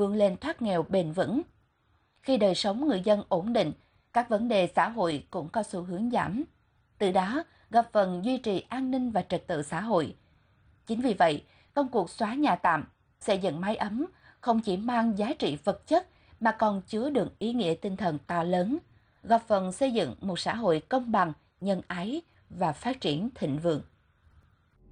vươn lên thoát nghèo bền vững. Khi đời sống người dân ổn định, các vấn đề xã hội cũng có xu hướng giảm. Từ đó, góp phần duy trì an ninh và trật tự xã hội. Chính vì vậy, công cuộc xóa nhà tạm, xây dựng mái ấm không chỉ mang giá trị vật chất mà còn chứa đựng ý nghĩa tinh thần to lớn, góp phần xây dựng một xã hội công bằng, nhân ái và phát triển thịnh vượng.